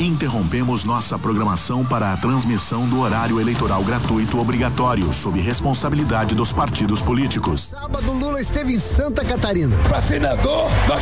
Interrompemos nossa programação para a transmissão do horário eleitoral gratuito obrigatório, sob responsabilidade dos partidos políticos. Sábado, Lula esteve em Santa Catarina. Para senador, nós